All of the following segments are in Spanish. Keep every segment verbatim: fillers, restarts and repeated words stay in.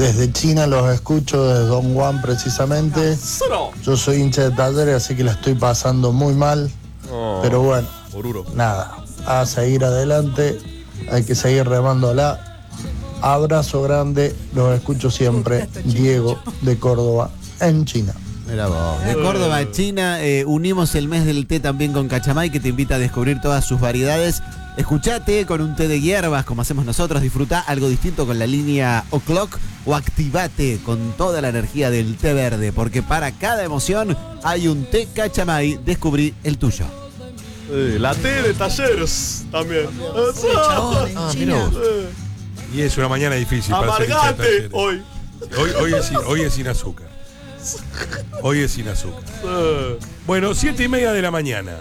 Desde China los escucho, desde Don Juan precisamente. Yo soy hincha de Talleres, así que la estoy pasando muy mal. Oh, pero bueno, oruro. Nada, a seguir adelante, hay que seguir remándola. Abrazo grande, los escucho siempre. Diego de Córdoba, en China. Mira vos. De Córdoba a China, eh, unimos el mes del té también con Cachamay, que te invita a descubrir todas sus variedades. Escuchate con un té de hierbas, como hacemos nosotros, disfruta algo distinto con la línea O'Clock o activate con toda la energía del té verde, porque para cada emoción hay un té Cachamay. Descubrí el tuyo. Eh, la té de Talleres también. Ah, mira. Y es una mañana difícil para ser hincha de Talleres. Hoy. Hoy, hoy, es sin, hoy es sin azúcar. Hoy es sin azúcar. Bueno, siete y media de la mañana.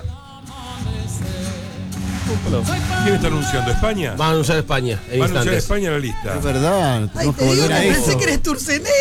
¿Quién está anunciando? ¿España? Va a anunciar España. Va a anunciar España la lista. Es verdad. Ay, te digo, que pensé que eres Turcené.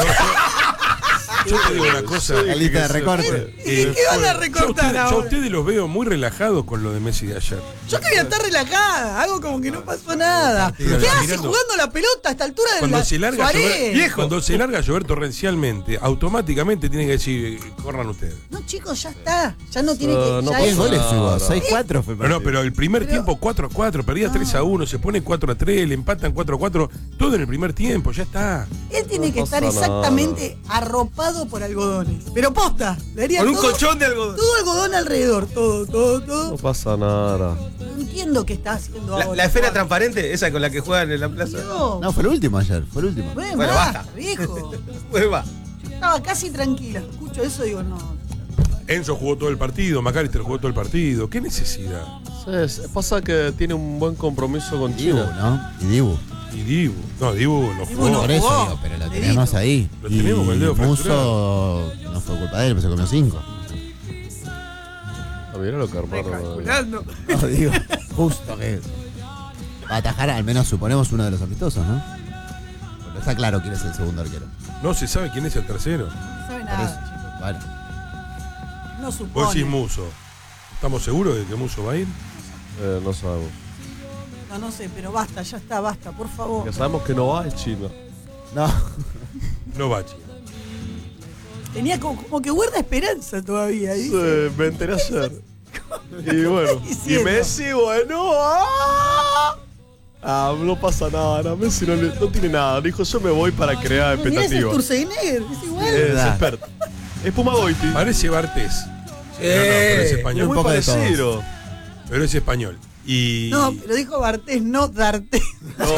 Yo te digo una cosa. La lista de recorte. ¿Y qué van a recortar yo, ahora? yo a ustedes los veo muy relajados con lo de Messi de ayer. Yo quería estar relajada, hago como que no pasó nada. ¿Qué hace jugando la pelota a esta altura de cuando la se larga a llover, viejo? Cuando se larga a llover torrencialmente, automáticamente tienen que decir, corran ustedes. No, chicos, ya está. Ya no tiene que. Uh, no, ya ¿qué es- goles hubo? seis cuatro fue. No, no, pero el primer Pero- tiempo cuatro a cuatro, perdía tres a uno, se pone cuatro a tres, le empatan cuatro a cuatro, todo en el primer tiempo, ya está. Él tiene No que estar pasa exactamente arropado por algodones. Pero posta, le haría Con un todo- colchón de algodón. Todo algodón alrededor, todo, todo, todo. No pasa nada. No entiendo qué está haciendo La, ahora. la esfera transparente, esa con la que juegan en la plaza. No, No, fue el último ayer, fue el último. bueno, Bueno, basta, basta. viejo. Pues va. Estaba casi tranquila. Escucho eso y digo, no. Enzo jugó todo el partido, McAllister jugó todo el partido. ¿Qué necesidad? Sí, pasa que tiene un buen compromiso con Dibu, China. ¿no? Y Dibu. Y Dibu. No, Dibu no Dibu jugó. no Por eso jugó. digo, pero lo Dedito. tenemos ahí. Lo tenemos con el dedo y Musso no fue culpa de él, pero se comió cinco. Ah, mirá lo que armaron. Calculando. No, digo, justo que va a atajar al menos suponemos uno de los amistosos, ¿no? Pero está claro quién es el segundo arquero. No se sabe quién es el tercero. No sabe Por eso, nada. vale. No Vos supone. decís Muso. ¿Estamos seguros de que Muso va a ir? Eh, no sabemos. No, no sé, pero basta, ya está, basta, por favor. Que sabemos que no va es China. No. No va, China. Tenía como, como que guarda esperanza todavía. Sí, ¿viste? me enteré ayer. Y bueno, y diciendo? Messi, bueno. ¡Ah! Ah, no pasa nada. A Messi no, le- no tiene nada. Dijo, yo me voy para crear No, mirá, es el expectativas. Turcener, es igual. Es verdad. experto. Es Puma Goiti. Parece Bartés. Sí, No, no, pero es es español. muy Un poco de todos. parecido. Pero es español. Y. No, pero dijo Bartés, no D'Artés. No.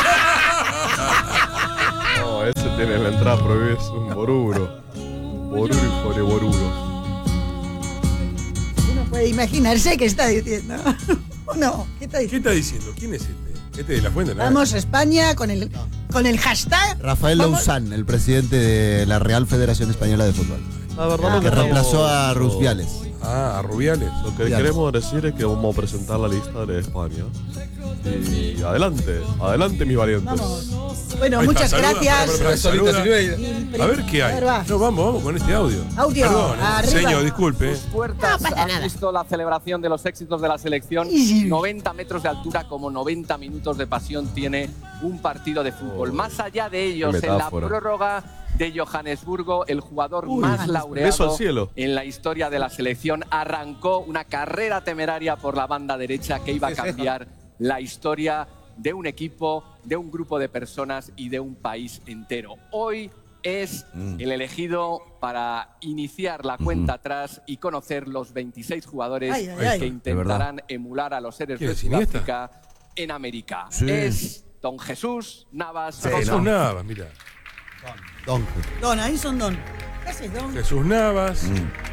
No, ese tiene la entrada prohibida, es un boruro. Boruro y jore boruro. Uno puede imaginarse qué está diciendo. No, ¿qué está ¿Qué diciendo? está diciendo? ¿Quién es este? Este de la Fuente, ¿no? Vamos a España con el, con el hashtag. Rafael Vamos- Louzán, el presidente de la Real Federación Española de Fútbol, La verdad Ah, lo que que reemplazó a estamos- Rubiales. Ah, a Rubiales. Lo que Rubiales. queremos decir es que vamos a presentar la lista de España. Y adelante, adelante mis valientes. Vamos. Bueno, Ahí está, muchas saluda, gracias. espera, espera, Solita, saluda. Silveira. A ver qué A ver, hay. va. No, vamos, vamos con este audio. Audio, Perdón, eh. arriba. Señor, disculpe. Puertas No pasa han nada. visto la celebración de los éxitos de la selección. Sí. noventa metros de altura, como noventa minutos de pasión tiene un partido de fútbol. Oh, Más allá de ellos, qué en la metáfora. prórroga de Johannesburgo, el jugador Uy, más Johannesburgo. Beso laureado al cielo. en la historia de la selección arrancó una carrera temeraria por la banda derecha que iba a cambiar la historia de un equipo, de un grupo de personas y de un país entero. Hoy es el elegido para iniciar la cuenta atrás y conocer los veintiséis jugadores Ay, ay, ay. que intentarán emular a los héroes ¿Quién de es, Iniesta? Sudáfrica en América. Sí. Es Don Jesús Navas. Sí, Rosso. Jesús Navas, mira. Don. Don, ahí son Don. ¿Qué haces, Don? Jesús Navas.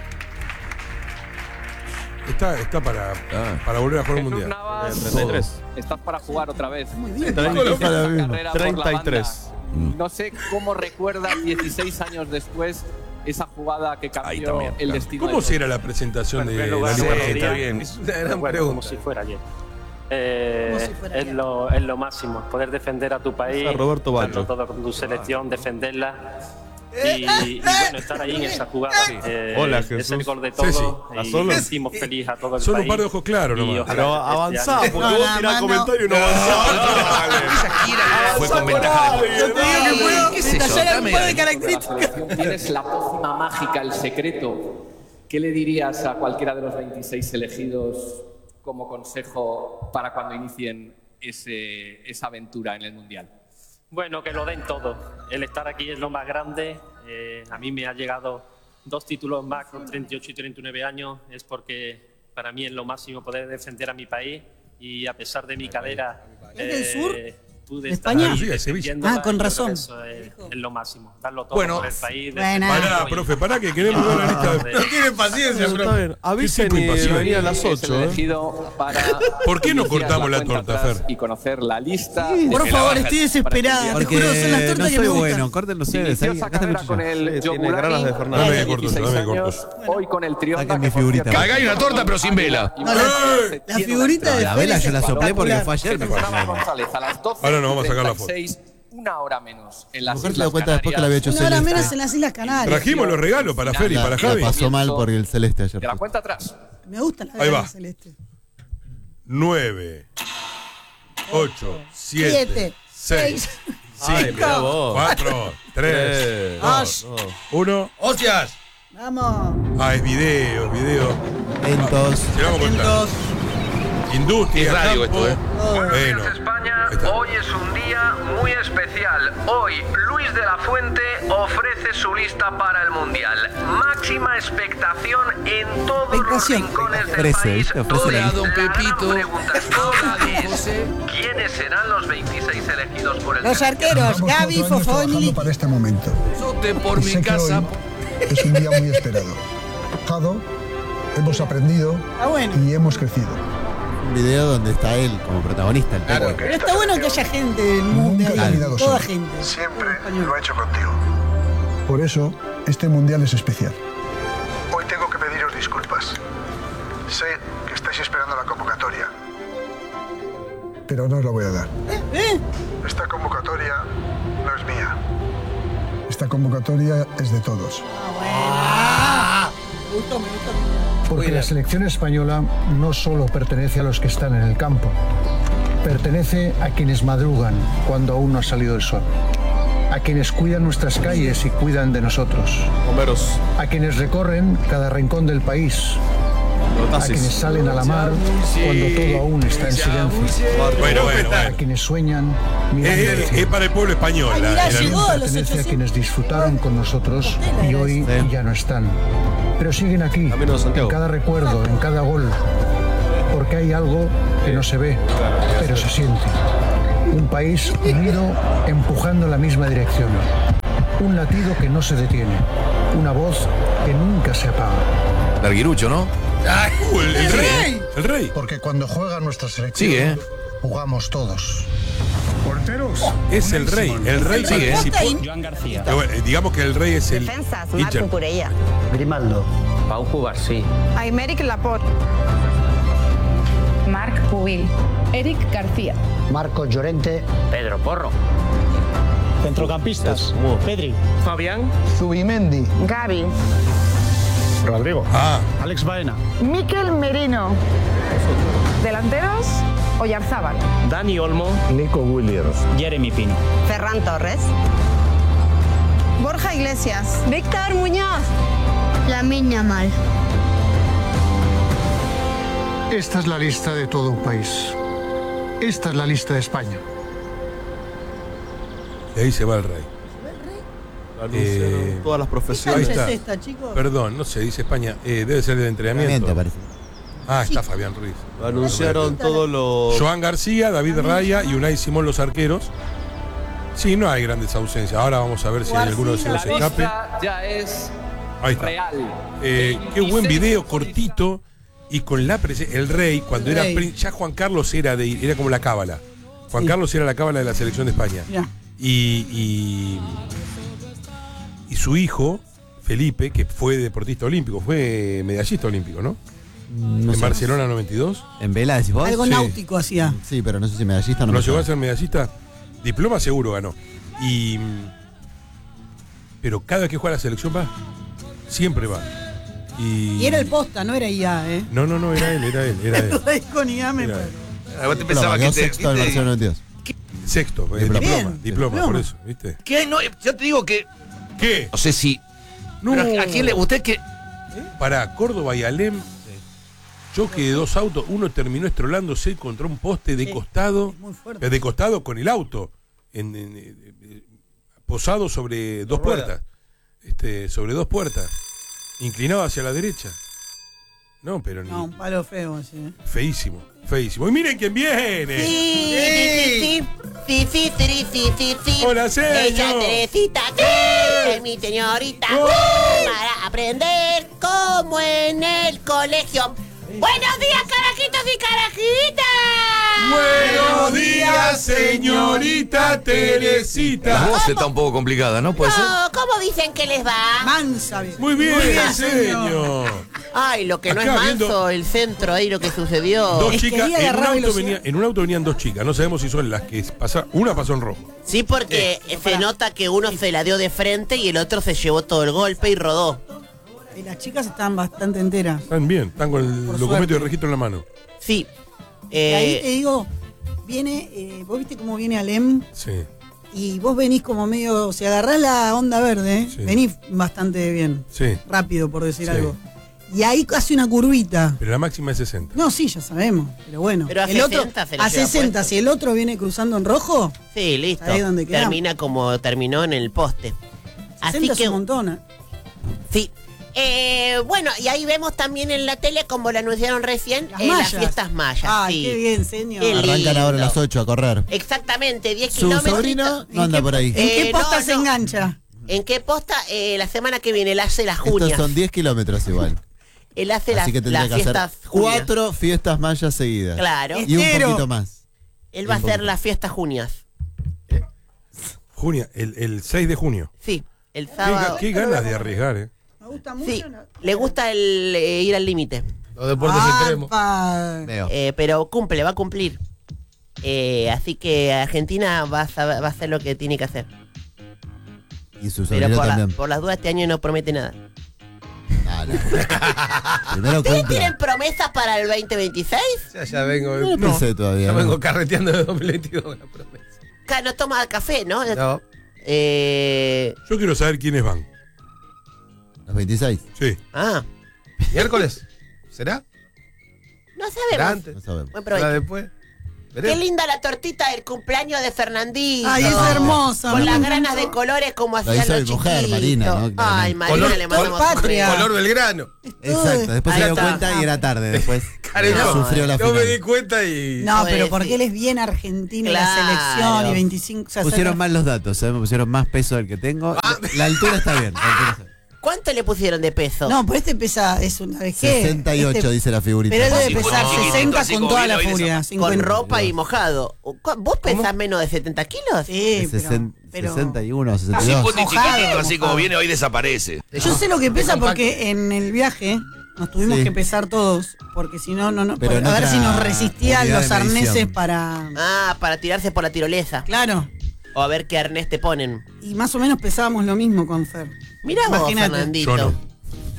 Está, está para, para volver a jugar un Jesús mundial. Navas, Eh, treinta y tres. estás para jugar otra vez. Muy bien. treinta y tres. Esta carrera por la treinta y tres. banda. No sé cómo recuerdas dieciséis años después esa jugada que cambió también, el claro. destino. ¿Cómo de será la presentación Bueno, en de primer la lugar, Liga sí, Argentina? está bien. Es una gran Bueno, pregunta. como si fuera ayer. Eh, Como si fuera es, ayer. lo, es lo máximo, poder defender a tu país, A Roberto darlo Baggio. todo con tu selección, defenderla Y, y bueno, estar ahí en esa jugada. Eh, Hola, es Jesús. el gol de todo. Sí, sí. ¿A Y solo? sentimos feliz a todo el Son país. un par de ojos claros Y nomás. ojalá Pero este avanzá, año- porque No, vos la tirás mano- comentario y no avanzás. Esa gira fue con ventaja de Yo te digo que puedo ¿Qué es eso? detallar algún Dame par de algo. La características. selección, tienes la pócima mágica, el secreto. ¿Qué le dirías a cualquiera de los veintiséis elegidos como consejo para cuando inicien ese, esa aventura en el Mundial? Bueno, que lo den todo. El estar aquí es lo más grande. Eh, a mí me ha llegado dos títulos más con treinta y ocho y treinta y nueve años. Es porque para mí es lo máximo poder defender a mi país. Y a pesar de mi cadera, ¿Es del sur? pude ¿De estar España? ahí Sí, de Sevilla. defendiéndola, Ah, con y yo razón. creo que Eso es, es lo máximo. Darlo todo Bueno. por el país. Buena. defenderlo Pará, y- profe, pará que queremos ver la lista de... No tienen paciencia, Está profe. bien. Avisen tipo de y impasible? venía a las Es el ocho, ¿eh? elegido para ¿Por qué no iniciar cortamos la cuenta torta, atrás Fer? Y conocer la lista. Sí, de por la favor, baja estoy desesperada. Te Porque juro, son las no tortas que soy me gustan. bueno, córtenlo ustedes. Inició Ahí, esa acá está el carrera con cuchillo. el Sí, tiene Yoguraki, ganas de Fernando. Dame corto, dieciséis dame años, corto. hoy con el Trionda. Saquen que mi por figurita. cierto- Acá hay una torta, pero sin vela. No, la, la figurita de La Fer vela es yo la soplé porque espectacular. fue ayer. me Fernando parece. González, a las doce Ahora no vamos a sacar la y treinta y seis, una hora menos en La las mujer se Islas dio cuenta después que la había hecho Una hora Celeste. menos en las Islas Canarias. Trajimos los regalos para Fer y La- para la Javi. pasó mal por el celeste ayer. De la cuenta atrás. Me gusta la Ahí va. gana celeste. nueve, ocho, siete, Siete, seis, Ay, cinco, mirá vos. cuatro, tres, Eh, dos, no. uno. ¡Hostias! Vamos. Ah, es video, es video. Entonces, Se lo vamos a contar. Atentos. Industria, Es radio campo. esto, ¿eh? Bueno, España, ahí está. hoy es un día muy especial. Hoy Luis de la Fuente ofrece su lista para el Mundial. Máxima expectación en todos Expectación. los rincones del Ofrece, país. ¿viste? Ofrece Hoy la la lista. Don gran Pepito. pregunta ahora es, ¿quiénes serán los veintiséis elegidos por el Los arqueros, Gaby, Fofó y Miliki. para este momento. Sote por Y mi sé que casa. hoy es un día muy esperado. Jado, hemos aprendido Ah, bueno. y hemos crecido. un video donde está él como protagonista. El Claro. técnico. Pero está bueno que haya gente del mundo, Nunca he caminado toda solo. gente. Siempre Español. lo he hecho contigo. Por eso, este mundial es especial. Hoy tengo que pediros disculpas. Sé que estáis esperando la convocatoria. Pero no os la voy a dar. ¿Eh? Esta convocatoria no es mía. Esta convocatoria es de todos. Ah, me gustó, me gustó. Porque la selección española no solo pertenece a los que están en el campo, pertenece a quienes madrugan cuando aún no ha salido el sol, a quienes cuidan nuestras calles y cuidan de nosotros, Bomberos. a quienes recorren cada rincón del país, a quienes salen a la mar cuando todo aún está en silencio, Bueno, bueno, a bueno. quienes sueñan mirando Es, al es- cielo. es para el pueblo español. Ay, la- mirá, el llegó anuncio. a los Pertenece a ochocientos. quienes disfrutaron con nosotros y hoy ya no están. Pero siguen aquí, Camino de en Santiago. cada recuerdo, en cada gol. Porque hay algo que no se ve, pero se siente. Un país unido empujando en la misma dirección. Un latido que no se detiene. Una voz que nunca se apaga. Larguirucho, ¿no? Uh, el, el rey. El rey. Porque cuando juega nuestra selección, Sigue, ¿eh? jugamos todos. Porteros. Es el rey. El rey Sigue, ¿eh? participó. Joan García. Eh, bueno, digamos que el rey es el. Defensas, Hitler. Marco Curella. Grimaldo. Pau Cubarsí. Aymeric Laporte. Marc Pubil. Eric García. Marco Llorente. Pedro Porro. Centrocampistas. Pedri. Fabián. Zubimendi. Gaby. Rodrigo. Ah, Alex Baena. Miquel Merino. Delanteros. Oyarzábal. Dani Olmo. Nico Williams. Jeremy Pino. Ferran Torres. Borja Iglesias. Víctor Muñoz. Lamine Yamal. Esta es la lista de todo un país. Esta es la lista de España. y ahí se va el rey. Anunciaron Eh, todas las ¿Qué profesiones. cancha Ahí es está. esta, chicos? Perdón, no sé, dice España. Eh, debe ser del entrenamiento. parece. Ah, está Fabián Ruiz. Anunciaron todos los. Joan García, David Raya y Unai Simón los arqueros. Sí, no hay grandes ausencias. Ahora vamos a ver si hay alguno que se nos La escape. lista ya es Ahí está. real. Eh, qué buen veintiséis video cortito y con la presencia. El rey, cuando El era rey. prín- ya Juan Carlos era de era como la cábala. Juan Sí. Carlos era la cábala de la selección de España. Mirá. Y, y, y su hijo, Felipe, que fue deportista olímpico, fue medallista olímpico, ¿no? No en sé. Barcelona noventa y dos. ¿En vela decís vos? Algo Sí. náutico hacía. Sí, pero no sé si medallista o no. ¿No me llegó a suena. ser medallista? Diploma seguro ganó. Y, pero cada vez que juega la selección va. Siempre va. Y, y era el posta, no era I A, ¿eh? No, no, no, era él, era él, era él. Con I A me Era él. Ah, vos te pensabas que te, sexto en ¿viste? Barcelona noventa y dos. Sexto, eh, Diploma. diploma, Bien, diploma, diploma. por eso, ¿viste? ¿Qué? No, yo te digo que. ¿Qué? No sé si. No. Pero ¿a quién le. ¿Usted qué? Para Córdoba y Alem, choque de dos autos, uno terminó estrolándose contra un poste de Sí, costado, muy fuerte. de costado con el auto, en, en, eh, eh, posado sobre dos rueda. puertas, este, sobre dos puertas, inclinado hacia la derecha. No, pero ni No, un palo feo así, ¿eh? feísimo, feísimo. Y miren quién viene. Sí, sí, sí, sí, sí, sí, sí, sí. Hola, señor. Ella Teresita, sí, es mi señorita, ¡Oh! para aprender como en el colegio. Buenos días, carajitos y carajitas. Buenos días, señorita Teresita. La voz está un poco complicada, ¿no? ¿Puede ser? No, ¿cómo dicen que les va? Mansa, bien. Muy bien, Muy bien, señor. Ay, lo que no Acá es manso, viendo- el centro ahí, lo que sucedió. Dos Es que chicas, ahí en un, agarraba auto velocidad. venía, en un auto venían dos chicas, no sabemos si son las que pasaron, una pasó en rojo. Sí, porque se nota que uno se la dio de frente y el otro se llevó todo el golpe y rodó. Y las chicas están bastante enteras. Están bien, están con el Por documento suerte. de registro en la mano. Sí. Y ahí te Eh, digo, viene, eh, vos viste cómo viene Alem Sí. y vos venís como medio, si agarrás la onda verde, Sí. venís bastante bien, Sí. rápido por decir Sí. algo. Y ahí hace una curvita. Pero la máxima es sesenta. No, sí, ya sabemos, pero bueno. Pero a el otro, sesenta se la a lleva sesenta, puesto. si el otro viene cruzando en rojo, sí, listo. Ahí donde quedamos. Termina como terminó en el poste. Así sesenta es que, un montón. ¿eh? sí. Eh, bueno, y ahí vemos también en la tele, como lo anunciaron recién, Las eh, las mallas. fiestas mayas. Ay, sí. qué bien, señor. Qué lindo. Arrancan ahora a las ocho a correr. Exactamente, diez Su kilómetros. sobrino no anda por ahí. ¿En qué Eh, posta no, se no. engancha? ¿En qué posta? Eh, la semana que viene, él hace las Estos junias. son diez kilómetros igual. Él hace las, Así que tendría las que hacer fiestas junias. cuatro fiestas mayas seguidas. Claro. Y un Estero. poquito más. Él va a Un hacer poquito. las fiestas junias. Junio, el, el seis de junio. Sí, el Qué, sábado. ga- qué ganas de arriesgar, ¿eh? Me gusta mucho. Sí, la- le gusta el eh, ir al límite. Los deportes extremos. Apa. Veo. Eh, pero cumple, va a cumplir. Eh, así que Argentina va a, saber- va a hacer lo que tiene que hacer. Y su Pero sobrino por, la- también. por las dudas este año no promete nada. Ah, no. Primero ¿Ustedes cumpla. tienen promesas para el veinte veintiséis? Ya, ya vengo. No lo pensé todavía. Ya ¿no? vengo carreteando de dos mil veintidós con la promesa. Acá no toma café, ¿no? No. Eh, Yo quiero saber quiénes van. Los veintiséis. Sí. ah, ¿Miércoles? ¿Será? no ¿Será sabemos. antes? No sabemos. Buen ¿Será provecho. después? Qué Veremos. linda la tortita del cumpleaños de Fernandito. Ay, es hermosa. Con me las encantó. granas de colores como Lo hacían hizo los mi mujer, chiquitos. Marina, ¿no? Ay, Marina, Color- le mandamos color un patria. beso. Color Belgrano. Exacto. Después Ahí se dio está. cuenta y era tarde. Después Karen, No, sufrió la no me di final. cuenta y. No, Pues, pero porque sí. él es bien argentino y la Claro. selección y veinticinco. o sea, Pusieron saca- mal los datos, ¿eh? Me pusieron más peso del que tengo. La altura está bien. la altura está bien. ¿Cuánto le pusieron de peso? No, pero este pesa, es una vez que. sesenta y ocho este- dice la figurita. Pero él debe Cincuenta, pesar chiquitito, sesenta así con como toda viene la hoy de furia. esa- Con cincuenta. ropa y mojado. ¿Vos pesás menos de setenta kilos? Sí, pero, Sesen- pero- sesenta y uno, sesenta y Así dos. puti Mojado, chiquitito, así como mojado. viene, hoy desaparece. Yo sé lo que pesa compacto. porque en el viaje nos tuvimos Sí. que pesar todos, porque si no, no, no. Pero por- en a ver otra si nos resistían unidad los de medición. arneses para. Ah, para tirarse por la tirolesa. Claro. O a ver qué arnés te ponen. Y más o menos pesábamos lo mismo con Fer. Mirá vos, Imagínate. Fernandito. Yo no.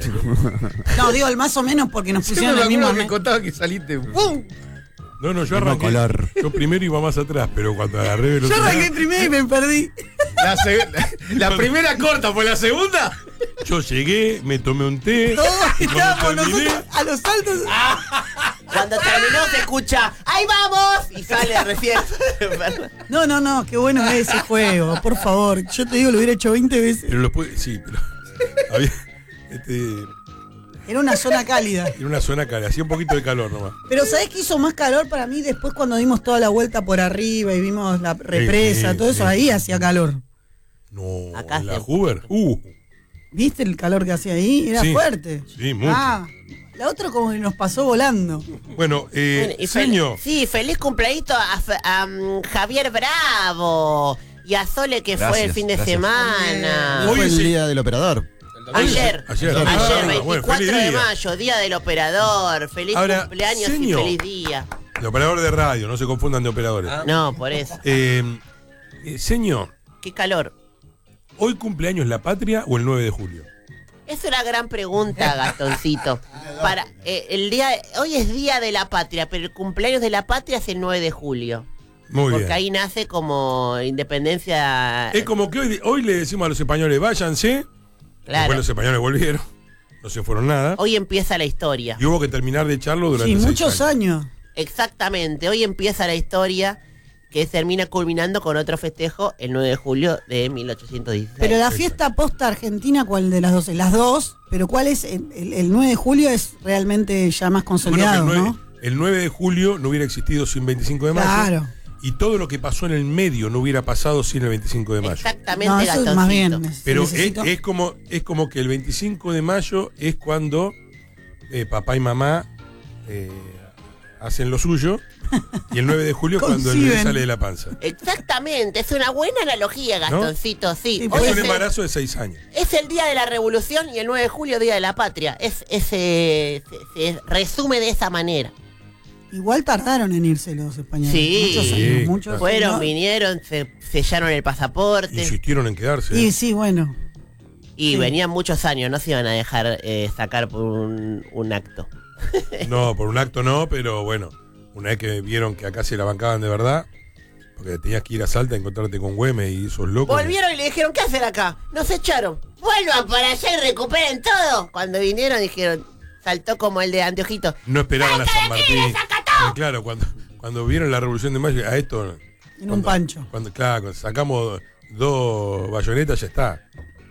No, digo el más o menos porque nos Siempre pusieron me el mismo acuerdo que arnés. contaba que saliste. ¡Bum! No, no, yo Mismo arranqué. color. Yo primero iba más atrás, pero cuando agarré Yo velocidad. arranqué primero y me perdí. La, seg- la- la primera corta, ¿fue la segunda? Yo llegué, me tomé un té. Todos y cuando estábamos terminé, nosotros a los saltos. Cuando terminó se escucha ¡ahí vamos! Y sale recién. No, no, no, qué bueno es ese juego, por favor. Yo te digo, lo hubiera hecho veinte veces. Pero lo pude. Sí, pero. Había. Este. Era una zona cálida. En una zona cara, hacía un poquito de calor nomás. Pero ¿sabés qué hizo más calor para mí después cuando dimos toda la vuelta por arriba y vimos la represa, sí, todo eso? sí. Ahí hacía calor. No, Acá en la se- Hoover. Uh, ¿Viste el calor que hacía ahí? Era Sí, fuerte. sí, mucho. Ah, la otra como que nos pasó volando. bueno, eh, Bueno, y fel- señor. sí, feliz cumpleañito a, Fe- a, mm, Javier Bravo y a Sole que fue el Gracias, fin de gracias. semana. Hoy Hoy fue el sí. día del operador. Ayer, Ayer, ayer, ah, bueno, veinticuatro feliz de día. mayo, día del operador. Feliz Ahora, cumpleaños señor. y feliz día. El operador de radio, no se confundan de operadores. No, por eso. Eh, eh, señor, Qué calor. ¿Hoy cumpleaños la patria o el nueve de julio? Es una gran pregunta, Gastoncito. Para, eh, el día, hoy es Día de la Patria, pero el cumpleaños de la patria es el nueve de julio. Muy Porque bien. ahí nace como independencia. Es como que hoy, hoy le decimos a los españoles, váyanse. Claro. Después los españoles volvieron. No se fueron nada. Hoy empieza la historia. Y hubo que terminar de echarlo durante Sí, seis muchos años. Exactamente. Hoy empieza la historia que termina culminando con otro festejo el nueve de julio de mil ochocientos dieciséis. Pero la fiesta posta argentina, ¿cuál de las dos? Las dos, pero ¿cuál es? El, el- el nueve de julio es realmente ya más consolidado, Bueno, que el, ¿no? nueve, el nueve de julio no hubiera existido sin veinticinco de mayo. Claro. Y todo lo que pasó en el medio no hubiera pasado sin el veinticinco de mayo. Exactamente, No, eso es Gastoncito. más bien. Pero es, necesito- es como, es como que el veinticinco de mayo es cuando eh, papá y mamá eh, hacen lo suyo. Y el nueve de julio es cuando el bebé Conciben. sale de la panza. Exactamente, es una buena analogía, Gastoncito, sí. Sí, Hoy puede Es es, un el, embarazo de seis años. es el día de la revolución y el nueve de julio, Día de la Patria. Es, es, eh, se, se resume de esa manera. Igual tardaron en irse los españoles. Sí. Muchos Sí, años, muchos. claro. Fueron, ¿no? vinieron, se sellaron el pasaporte. Insistieron en quedarse. Y sí, bueno. Y sí. venían muchos años, no se iban a dejar eh, sacar por un, un acto. No, por un acto no, pero bueno, una vez que vieron que acá se la bancaban de verdad, porque tenías que ir a Salta a encontrarte con Güemes y esos locos. Volvieron y le dijeron, ¿qué hacen acá? Nos echaron. Vuelvan para allá y recuperen todo. Cuando vinieron dijeron, saltó como el de Anteojito. No esperaban a San Martín. saca Eh, claro, cuando, cuando vieron la Revolución de Mayo, a esto. En cuando- un pancho. Cuando, claro, cuando sacamos dos bayonetas ya está.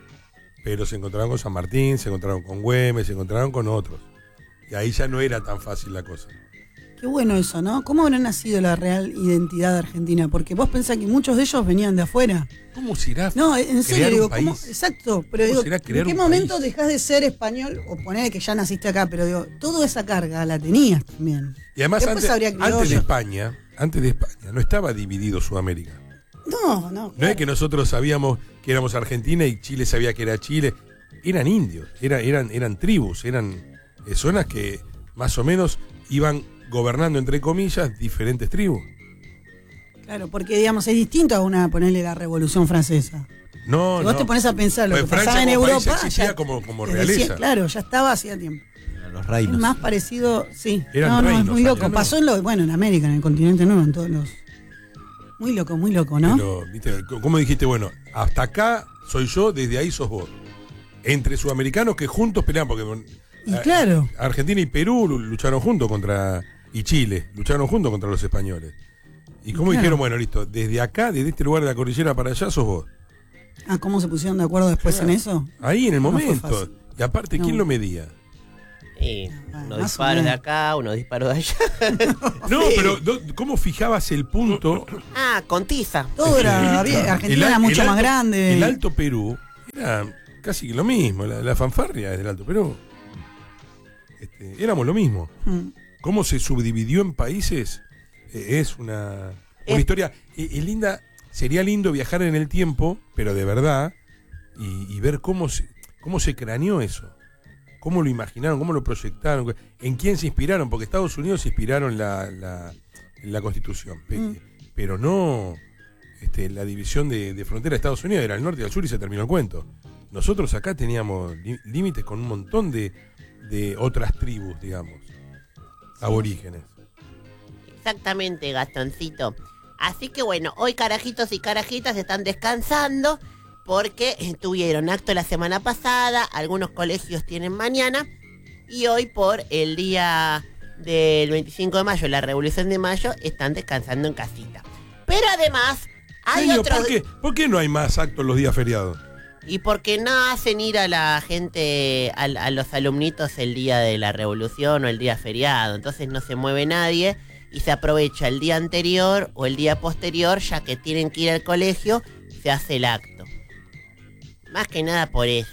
Pero se encontraron con San Martín, se encontraron con Güemes, se encontraron con otros. Y ahí ya no era tan fácil la cosa. Qué bueno eso, ¿no? ¿Cómo habrá nacido la real identidad argentina? Porque vos pensás que muchos de ellos venían de afuera. ¿Cómo será? No, en serio, crear un digo, ¿cómo? país? Exacto, pero ¿Cómo digo, será ¿en crear qué un momento país? dejás de ser español o poner que ya naciste acá? Pero digo, toda esa carga la tenías también. Y además, Después antes, habría antes de criollo. España, antes de España, no estaba dividido Sudamérica. No, no. No es que nosotros sabíamos que éramos Argentina y Chile sabía que era Chile. Eran indios, era- eran, eran tribus, eran eh, zonas que más o menos iban gobernando, entre comillas, diferentes tribus. Claro, porque digamos, es distinto a una, ponerle la Revolución Francesa. No, Si vos no. te pones a pensar lo Pues que Francia pasaba en como país Europa, existía ya- como, como te realeza. decía, claro, ya estaba hacía tiempo. Los Es reinos. más parecido, sí. Eran no, no, reinos, es muy loco. allá no. Pasó en lo, bueno, en América, en el continente nuevo, en todos los. Muy loco, muy loco, ¿no? Pero, ¿viste? ¿Cómo dijiste? Bueno, hasta acá soy yo, desde ahí sos vos. Entre sudamericanos que juntos pelean, porque Y a- claro. Argentina y Perú lu- lucharon juntos contra. Y Chile, lucharon juntos contra los españoles. Y como Claro. dijeron, bueno, listo, desde acá, desde este lugar de la cordillera para allá, sos vos. Ah, ¿cómo se pusieron de acuerdo después Claro. en eso? Ahí en el No fue momento. fácil. Y aparte, No. ¿quién lo medía? Y Ah, unos más o disparos de menos. acá, unos disparos de allá. No, Sí. pero do- ¿cómo fijabas el punto? Ah, con tiza. Todo era bien. Argentina El- era el mucho más Alto- grande. El Alto Perú era casi que lo mismo. La, la fanfarria es del Alto Perú. Este, éramos lo mismo. Mm. ¿Cómo se subdividió en países? Eh, es una, Eh. una historia. eh, es linda. Sería lindo viajar en el tiempo, pero de verdad, y, y ver cómo se, cómo se craneó eso. Cómo lo imaginaron, cómo lo proyectaron, en quién se inspiraron, porque Estados Unidos se inspiraron en la, la, en la Constitución, pe- Mm. pero no este, la división de, de frontera de Estados Unidos, era el norte y el sur y se terminó el cuento. Nosotros acá teníamos lí- límites con un montón de, de otras tribus, digamos, aborígenes. Exactamente, Gastoncito. Así que bueno, hoy carajitos y carajitas están descansando porque eh, tuvieron acto la semana pasada, algunos colegios tienen mañana y hoy por el día del veinticinco de mayo, la Revolución de Mayo, están descansando en casita. Pero además hay Señor, otros... ¿por qué, ¿Por qué no hay más actos los días feriados? Y porque no hacen ir a la gente, a, a los alumnitos el día de la revolución o el día feriado. Entonces no se mueve nadie y se aprovecha el día anterior o el día posterior, ya que tienen que ir al colegio, se hace el acto. Más que nada por eso.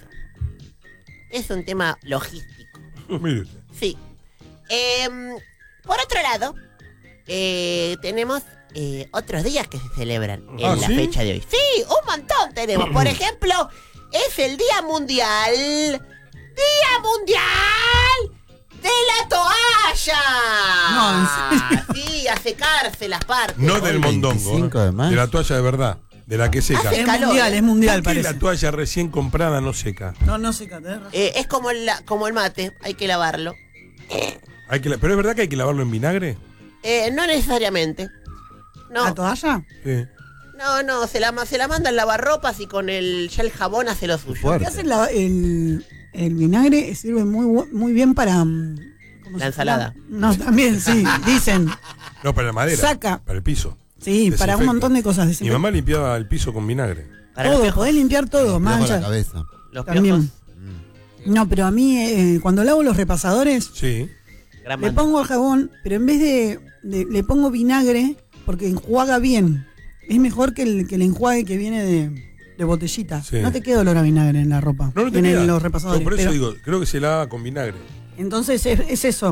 Es un tema logístico. Mire usted. Sí. Em, por otro lado, eh, tenemos eh, otros días que se celebran en ¿Ah, la sí? fecha de hoy. Sí, un montón tenemos. Por ejemplo, es el Día Mundial. ¡Día Mundial de la Toalla! No, ¿en serio? Sí, a secarse las partes. No del mondongo, veinticinco ¿eh? de mayo. de la toalla de verdad. De la que seca. Es mundial, es mundial, ¿Por qué parece. la toalla recién comprada no seca? No, no seca, tenés razón. Eh, es como el, como el mate, hay que lavarlo. Hay que la- Pero es verdad que hay que lavarlo en vinagre. Eh, no necesariamente. No. ¿La toalla? Sí. No, no, se la, ma- se la manda al lavarropas y con el, ya el jabón hace lo suyo. ¿Qué hace la- el, el vinagre? Sirve muy, bu- muy bien para... mm, ¿cómo La se ensalada. llama? No, también, sí, dicen. No, para la madera. Saca. Para el piso. Sí, para un Desinfecta. montón de cosas. Mi desinfecta. mamá limpiaba el piso con vinagre. Todo, podés limpiar todo, mancha. Los También. piojos. No, pero a mí, eh, cuando lavo los repasadores, Sí. Gran le mano. pongo el jabón, pero en vez de, de- le pongo vinagre, porque enjuaga bien. Es mejor que el, que el enjuague que viene de, de botellita. Sí. No te queda olor a vinagre en la ropa. No, no te en queda. el- los repasadores. No, por eso pero- digo, creo que se lava con vinagre. Entonces es, es eso.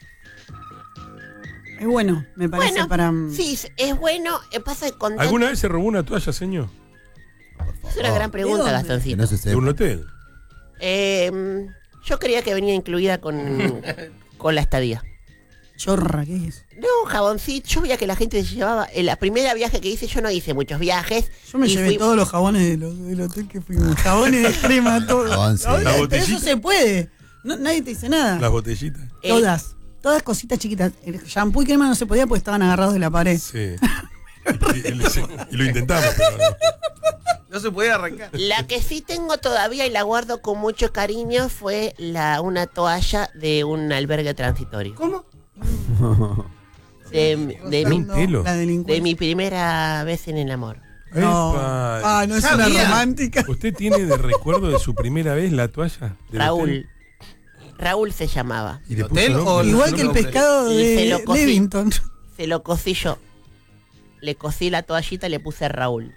Es bueno, me parece, Bueno, para... sí, es bueno. eh, Pasa que con tan- ¿Alguna vez se robó una toalla, señor? Es una gran pregunta, ¿De dónde? Gastoncito. ¿De un hotel? Eh, yo creía que venía incluida con, con la estadía. Chorra, ¿qué es? No, jaboncito. Yo veía que la gente se llevaba. En la primera viaje que hice, yo no hice muchos viajes. Yo me y llevé fui- todos los jabones de los- del hotel que fuimos. Jabones de crema, todo. Jabón, sí. Ahora, ¿La pero botellita? eso se puede. No, nadie te dice nada. Las botellitas. Eh, Todas. Todas cositas chiquitas. El shampoo y crema no se podía porque estaban agarrados de la pared. Sí. y, y- y lo intentamos, pero no. No se puede arrancar. La que sí tengo todavía y la guardo con mucho cariño fue la una toalla de un albergue transitorio. ¿Cómo? De, de, ¿Un mi, telo? La de delincuencia. mi primera vez en el amor. No. Epa. Ah, no es una Sabía. romántica. ¿Usted tiene de recuerdo de su primera vez la toalla? del Raúl. hotel? Raúl se llamaba. ¿Y le puso ¿Hotel nombre? o no? Igual que el nombre. pescado Y se de lo cosí. Levington. Se lo cosí yo. Le cosí la toallita y le puse Raúl.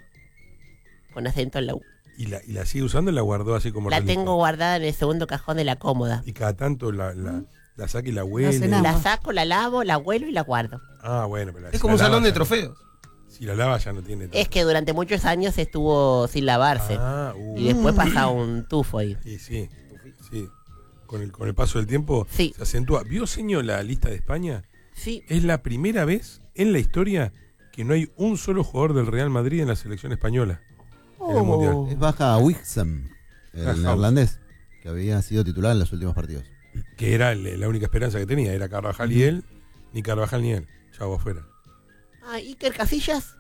Con acento en la U. ¿Y la, ¿Y la sigue usando o la guardó así como La reliquia? tengo guardada en el segundo cajón de la cómoda. Y cada tanto la, la, la saca y la hace huele. nada. La saco, la lavo, la vuelvo y la guardo. Ah, bueno, pero la- Es si como un la lava salón de ya- trofeos. Si la lava ya no tiene. Es que durante muchos años estuvo sin lavarse. Ah, uh. Y después pasaba un tufo ahí. Sí, sí. Sí. Con el, con el paso del tiempo Sí. se acentúa. ¿Vio, señor, la lista de España? Sí. Es la primera vez en la historia que no hay un solo jugador del Real Madrid en la selección española. En el Mundial. Es baja Wixham, el Ajá. neerlandés, que había sido titular en los últimos partidos. Que era el- la única esperanza que tenía. Era Carvajal y él. Ni Carvajal ni él. Chavo afuera. Ah, Iker Casillas.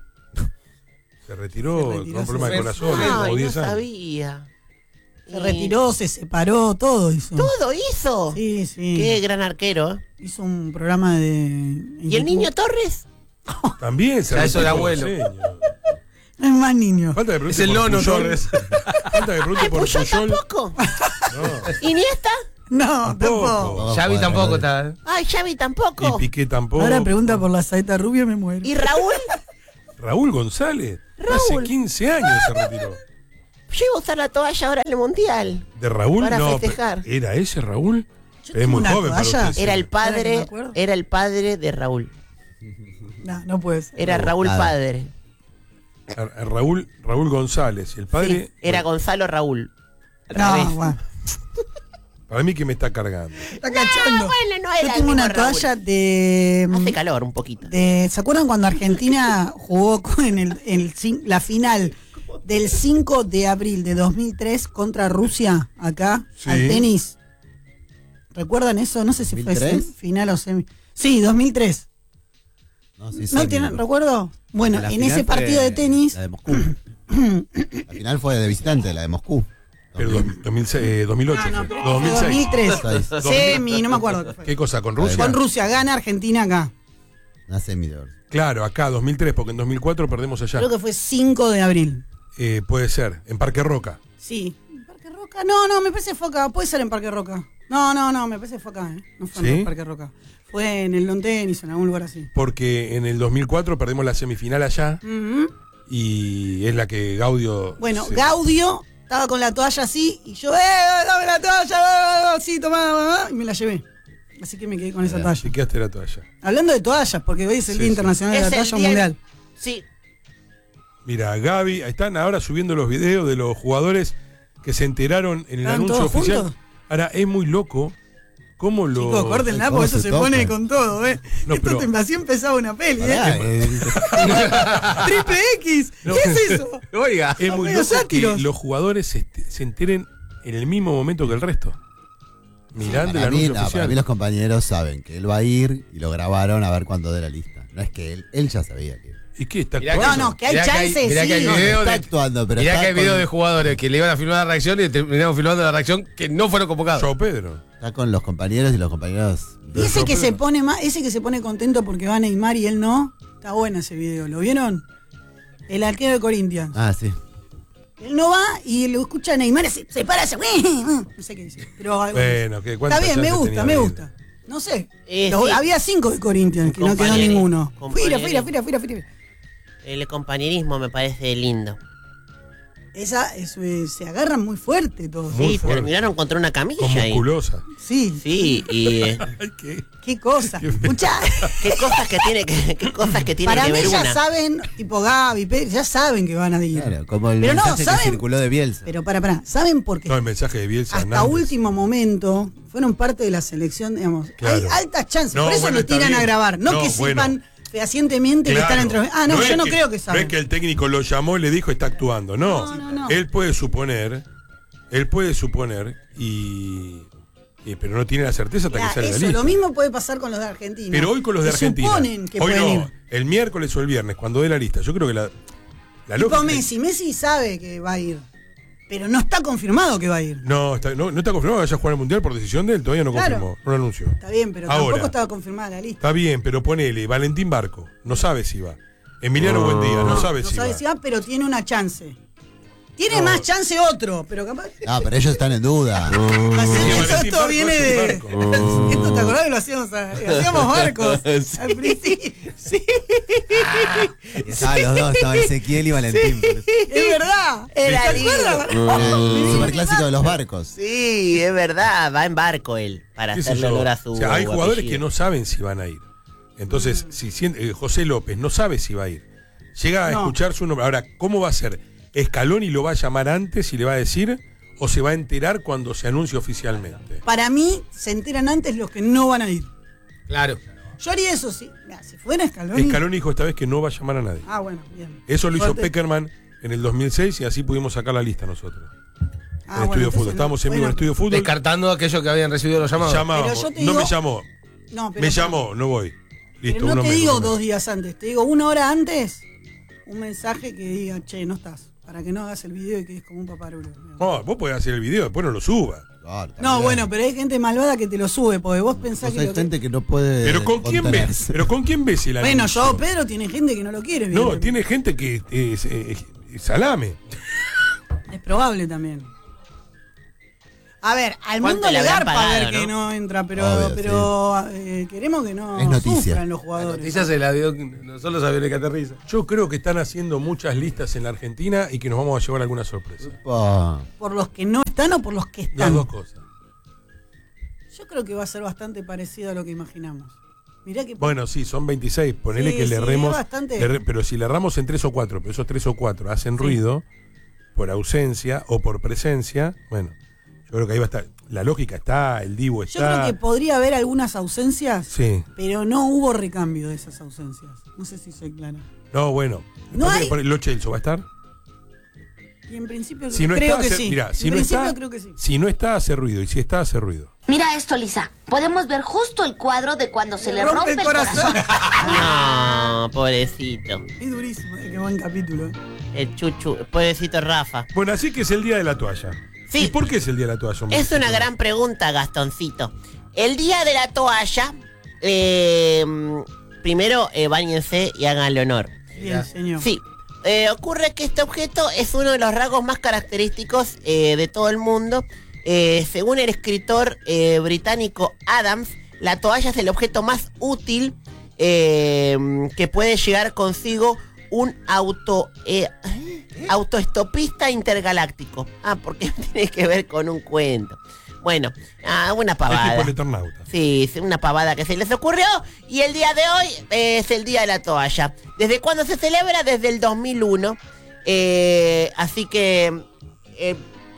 Se retiró, Se retiró, con un problema se de fue. corazón. Ay, como no diez años. sabía. Se Y- retiró, se separó, todo hizo. Todo hizo. Sí, sí. Qué gran arquero. ¿eh? Hizo un programa de... ¿Y el niño Torres? También se Ya eso de retiró, abuelo. señor. No es más niño. Falta que pregunte Es el por nono Puyol. Torres. Falta que pregunte Ay, por Puyol Puyol. tampoco. No, ¿Iniesta? No, tampoco. tampoco. Xavi tampoco está. Ay, Xavi Y tampoco. Piqué tampoco. Ahora pregunta por la saeta rubia me muero. ¿Y Raúl? Raúl González. Raúl. Hace quince años se retiró. Yo iba a usar la toalla ahora en el Mundial. ¿De Raúl? Para no. festejar. pero- ¿Era ese Raúl? Yo Es tengo muy una joven para toalla. usted. Era el Ahora que me padre, acuerdo. era el padre de Raúl. No, no puede ser. Era Raúl Nada. padre. A- a Raúl, Raúl González. Y el padre. Sí, era Gonzalo Raúl. Al No, revés. bueno. Para mí que me está cargando. Está cachando. Bueno, no Yo era el tengo una mismo Raúl. toalla de, Hace calor un poquito. de... ¿Se acuerdan cuando Argentina jugó con en el, el cin- la final del cinco de abril de dos mil tres contra Rusia acá Sí. al tenis? ¿Recuerdan eso? No sé si fue ¿dos mil tres? sem- final o semi. Sí, dos mil tres. No, sí, ¿No semi, tienen ¿no? recuerdo? Bueno, La en final ese fue partido de tenis... La de Moscú. La final fue de visitante, la de Moscú. Pero dos- dos mil seis, eh, dos mil ocho. No, no, fue. pero dos mil seis. dos mil tres. Seis. Semi, no me acuerdo qué fue. ¿Qué cosa? ¿Con Rusia? Con Rusia, gana Argentina acá. Una semi de verdad. Claro, acá, dos mil tres, porque en dos mil cuatro perdemos allá. Creo que fue cinco de abril. Eh, puede ser, en Parque Roca. Sí. ¿En Parque Roca? No, no, me parece fue acá. Puede ser en Parque Roca. No, no, no, me parece fue acá, ¿eh? No fue ¿Sí? en Parque Roca. Fue en el Long Tenis, en algún lugar así. Porque en el dos mil cuatro perdemos la semifinal allá Ujú. y es la que Gaudio. Bueno, se- Gaudio estaba con la toalla así y yo, ¡eh, dame la toalla! Sí, tomá, y me la llevé. Así que me quedé con esa Te toalla. quedaste la toalla. Hablando de toallas, porque hoy es el Sí, Día sí. Internacional de la Es el Toalla día- Mundial. Sí. Mira, Gaby, ahí están ahora subiendo los videos de los jugadores que se enteraron en el ¿Estaban anuncio todos oficial. juntos? Ahora, es muy loco ¿Cómo lo...? Chicos, córtenla porque eso se, se pone con todo, ¿eh? No, Esto pero... te, así empezaba una peli, Pará, ¿eh? eh. Triple X, No. ¿qué es eso? Oiga. Es muy loco que los jugadores se, se enteren en el mismo momento que el resto. Mirando el Para mí, anuncio no, oficial. para mí los compañeros saben que él va a ir y lo grabaron a ver cuándo dé la lista. No es que él, él ya sabía que... ¿Y qué está Mirá actuando? No, no, que hay Mirá que hay- chances, mirá que hay sí. No, no video está de- actuando, pero Mirá está que hay con- videos de jugadores que le iban a filmar la reacción y terminaron filmando la reacción que no fueron convocados. Joao Pedro. Está con los compañeros y los compañeros... Y ese que se pone más, ese que se pone contento porque va Neymar y él no, está bueno ese video, ¿lo vieron? El arquero de Corinthians. Ah, sí. Él no va y lo escucha a Neymar, se, se para, se, no sé qué dice. Pero Bueno, que está bien, me gusta, me gusta. No sé. Eh, Los- sí. Había cinco de Corinthians, que no quedó Compañeri- ninguno. Fuera, compañeri- fuera, fuera, fuera, fuera. El compañerismo me parece lindo. Esa, eso, eh, se agarran muy fuerte todos. Muy Sí, fuerte. terminaron contra una camilla Con ahí. musculosa. Sí. Sí, y eh, Ay, ¿qué? Qué cosa. Escuchá. qué cosas que tiene que, qué cosas que tiene Para que mí ver ya una. saben, tipo Gaby, Pedro, ya saben que van a ir. Claro, como el Pero no, mensaje que ¿saben? circuló de Bielsa. Pero para, para, ¿saben por qué? No, el mensaje de Bielsa Hasta Hernández. último momento fueron parte de la selección, digamos. Claro. Hay altas chances, No, por eso bueno, lo está tiran bien. a grabar, no, No, que bueno. sepan fehacientemente que Claro. están entre. Ah, no, es yo no creo que No saben. es que el técnico lo llamó y le dijo está actuando. No. No, no, no. Él puede suponer, él puede suponer y, y- pero no tiene la certeza hasta Mirá, que sale la eso, lista. lo mismo puede pasar con los de Argentina. Pero hoy con los de que Argentina. suponen que hoy pueden no, ir. el miércoles o el viernes, cuando dé la lista. Yo creo que la, la Tipo lógica- Messi, Messi sabe que va a ir, pero no está confirmado que va a ir. No, está, no, no está confirmado que vaya a jugar al mundial por decisión de él, todavía no Claro. confirmó, no lo anunció. Está bien, pero Ahora. tampoco estaba confirmada la lista. Está bien, pero ponele, Valentín Barco, no sabe si va. Emiliano Buendía, no sabe No si sabe va. si va, pero tiene una chance. Tiene No. más chance otro, pero capaz. Ah, pero ellos están en duda. Así Sí, que Valentín esto Barco viene es un de. barco. Esto te acordás que lo hacíamos, a- hacíamos barcos al principio. Sí. Estaban los dos, estaba Ezequiel y Valentín. por eso. Es verdad. Era ¿Te acuerdas? El superclásico de los barcos. Sí, es verdad, va en barco él para ¿Qué sé hacerle yo? honor a su O sea, hay jugadores apellido. que no saben si van a ir. Entonces, si sien- eh, José López no sabe si va a ir. Llega a No. escuchar su nombre. Ahora, ¿cómo va a ser? ¿Scaloni lo va a llamar antes y le va a decir? ¿O se va a enterar cuando se anuncie oficialmente? Para mí, se enteran antes los que no van a ir. Claro. Yo haría eso, sí. Mirá, si fuera Scaloni. Scaloni dijo esta vez que no va a llamar a nadie. Ah, bueno, bien. Eso lo hizo Suerte. Peckerman en el dos mil seis y así pudimos sacar la lista nosotros. Ah, en bueno, Estudio entonces Fútbol. no. Estábamos en vivo en Bueno, Estudio Fútbol. Descartando a aquellos que habían recibido los llamados. Llamábamos. Pero yo te No digo- me llamó. No, pero Me llamó, no voy. Listo, Pero no uno te menos, digo uno menos. dos días antes, te digo una hora antes, un mensaje que diga, che, no estás, para que no hagas el video y quedes como un paparulo. No, vos podés hacer el video, después no lo subas. Claro, No, también. bueno, pero hay gente malvada que te lo sube, porque vos pensás Pues que... hay lo que- gente que no puede. Pero con quién ves, contenerse. pero con quién ves el Bueno, anuncio? yo, Pedro, tiene gente que no lo quiere. No, evidentemente. tiene gente que es, es- es salame. Es probable también. A ver, al ¿Cuánto mundo le le habrán garpa pagado, ver que no? no entra, pero, Obvio, pero eh, queremos que no Es noticia. sufran los La jugadores. noticia se la dio no solo los aviones que aterrizan. Yo creo que están haciendo muchas listas en la Argentina y que nos vamos a llevar alguna sorpresa. Upa. ¿Por los que no están o por los que Las están? dos cosas. Yo creo que va a ser bastante parecido a lo que imaginamos. Mirá que... Bueno, sí, son veintiséis. Ponele Sí, que le sí, erremos. es bastante. le erre- pero si le erramos en tres o cuatro, pero esos tres o cuatro hacen ruido por ausencia o por presencia, bueno, yo creo que ahí va a estar. La lógica está, el Divo Yo está. creo que podría haber algunas ausencias, Sí. pero no hubo recambio de esas ausencias. No sé si soy clara. No, bueno. No Pasa hay- que por- Lo Celso va a estar. Y en principio Si no creo está, que hace- sí. mirá, si en no principio está, creo que sí. si no está, hace ruido. Y si está, hace ruido. Mira esto, Lisa. Podemos ver justo el cuadro de cuando se le rompe, el corazón. No, pobrecito. Es durísimo, eh, qué buen capítulo. eh. El chuchu, pobrecito Rafa. Bueno, así que es el día de la toalla. Sí. ¿Y por qué es el día de la toalla? hombre? Es una gran pregunta, Gastoncito. El día de la toalla, eh, primero eh, báñense y háganle honor. Bien, señor. Sí, eh, ocurre que este objeto es uno de los rasgos más característicos eh, de todo el mundo. Eh, según el escritor eh, británico Adams, la toalla es el objeto más útil eh, que puede llegar consigo un auto eh, autoestopista intergaláctico. Ah, porque tiene que ver con un cuento. Bueno, ah, una Es tipo pavada. el Eternauta. Sí, es una pavada que se les ocurrió. Y el día de hoy eh, es el día de la toalla. ¿Desde cuándo se celebra? Desde el dos mil uno. Eh, así que eh,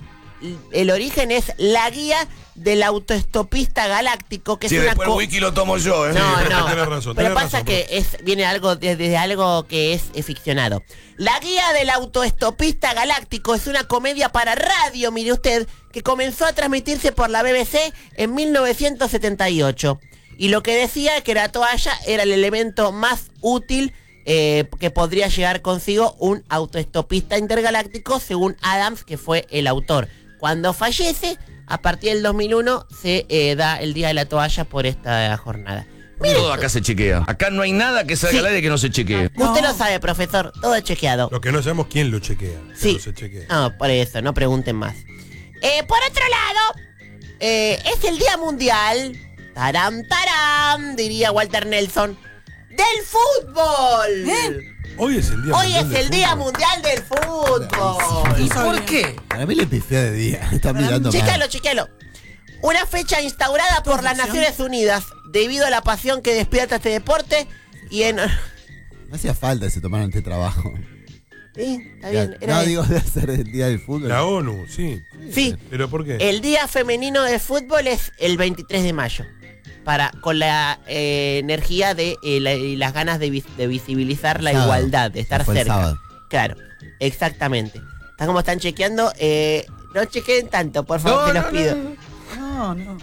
el origen es la guía del autoestopista galáctico, que Si es una después co- el wiki lo tomo yo, ¿eh? No, no. Tenés razón, Pero tenés pasa razón, que es, viene algo desde algo que es eh, ficcionado. La guía del autoestopista galáctico es una comedia para radio, mire usted, que comenzó a transmitirse por la B B C en mil novecientos setenta y ocho. Y lo que decía es que la toalla era el elemento más útil eh, que podría llevar consigo un autoestopista intergaláctico, según Adams, que fue el autor. Cuando fallece, a partir del dos mil uno, se eh, da el Día de la Toalla por esta jornada. Mire, Todo acá se chequea. Acá no hay nada que salga Sí. al aire que no se chequee. usted lo sabe, profesor, todo es chequeado. Lo que no sabemos quién lo chequea. Sí. pero se chequea. No, por eso, no pregunten más. Eh, por otro lado, eh, es el Día Mundial, taram, taram, diría Walter Nelson, del fútbol. Hoy es el día Hoy mundial es del el Día fútbol. Mundial del Fútbol. ¿Y por qué? Para mí le pifé de día. Está mirando mal. Chequealo, chequealo. Una fecha instaurada por las Naciones Unidas debido a la pasión que despierta este deporte y en... No hacía falta ese tomaron este trabajo. Sí, está bien. Era No, eso. digo de hacer el día del fútbol. La ONU, sí. Sí. ¿Pero por qué? El Día Femenino de Fútbol es el veintitrés de mayo. Para, con la eh, energía de eh, la- y las ganas de, vis- de visibilizar la Sábado. igualdad, de estar Fue el cerca. sábado. Claro, exactamente. Están como están chequeando. Eh, no chequeen tanto, por favor, No, te los no, pido. No, no.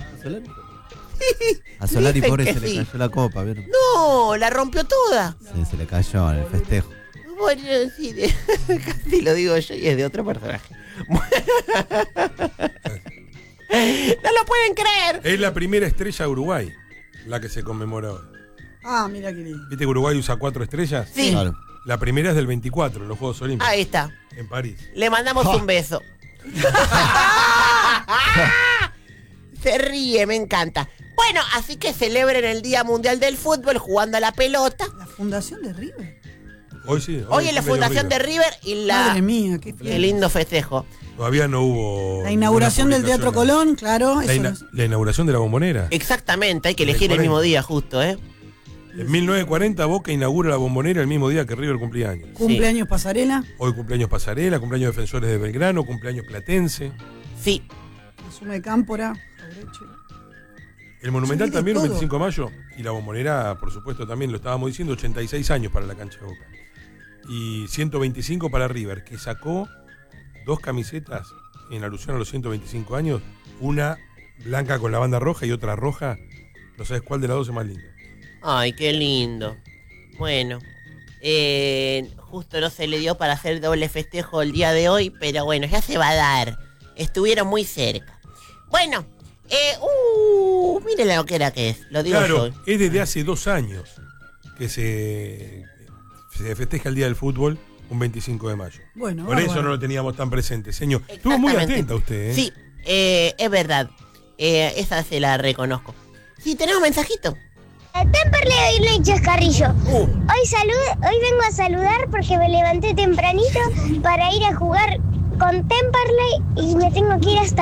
A Solari, Dicen pobre, que se le sí. cayó la copa, ¿vieron? No, la rompió toda. Sí, se le cayó en el festejo. Bueno, sí, de- casi lo digo yo y es de otro personaje. No lo pueden creer. Es la primera estrella de Uruguay, la que se conmemora hoy. Ah, mira qué lindo. ¿Viste que Uruguay usa cuatro estrellas? Sí. Claro. La primera es del veinticuatro, en los Juegos Olímpicos. Ahí está. En París. Le mandamos un beso. Se ríe, me encanta. Bueno, así que celebren el Día Mundial del Fútbol jugando a la pelota. La fundación de River. Hoy sí. Hoy es la cumpleaños fundación de River y la... Madre mía, qué Qué fiesta. lindo festejo. Todavía no hubo. La inauguración del ninguna Teatro publicación. Colón, claro. La, Eso ina- es. la inauguración de la Bombonera. Exactamente, hay que En el elegir el cuarenta. mismo día justo, ¿eh? En mil novecientos cuarenta Boca inaugura la Bombonera el mismo día que River cumplía años. Cumpleaños pasarela. Hoy cumpleaños Pasarela, cumpleaños Defensores de Belgrano, cumpleaños Platense. Sí. Asume Cámpora. Jaureche. El Monumental Sí, de también, un todo. veinticinco de mayo. Y la Bombonera, por supuesto, también lo estábamos diciendo, ochenta y seis años para la cancha de Boca. Y ciento veinticinco para River, que sacó dos camisetas en alusión a los ciento veinticinco años. Una blanca con la banda roja y otra roja. No sabes cuál de las dos es más linda. Ay, qué lindo. Bueno, eh, justo no se le dio para hacer doble festejo el día de hoy, pero bueno, ya se va a dar. Estuvieron muy cerca. Bueno, eh, uh, mire la loquera que es, lo digo Claro, yo. es desde hace dos años que se, se festeja el Día del Fútbol, un veinticinco de mayo. Bueno, Por bárbaro. eso no lo teníamos tan presente, señor. Estuvo muy Exactamente. atenta usted, ¿eh? Sí, eh, es verdad. Eh, esa se la reconozco. Sí, tenemos mensajito. Temperley y Leche Chascarrillo. Hoy, salud, hoy vengo a saludar porque me levanté tempranito para ir a jugar con Temperley y me tengo que ir hasta